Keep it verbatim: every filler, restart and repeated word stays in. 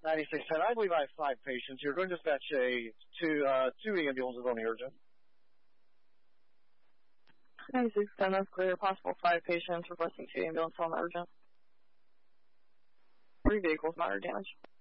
ninety-six ten, I believe I have five patients here. Go and dispatch a two uh, two ambulances on the urgent. ninety-six ten, that's clear. Possible five patients requesting two ambulances on the urgent. Three vehicles, minor damage.